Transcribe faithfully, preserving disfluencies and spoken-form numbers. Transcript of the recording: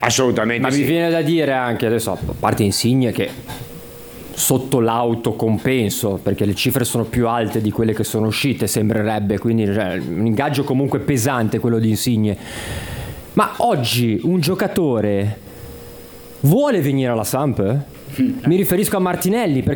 Assolutamente. Ma sì. mi viene da dire anche adesso, a parte Insigne, che sotto l'autocompenso, perché le cifre sono più alte di quelle che sono uscite, sembrerebbe, quindi cioè, un ingaggio comunque pesante quello di Insigne. Ma oggi un giocatore vuole venire alla Samp? Mi riferisco a Martinelli, perché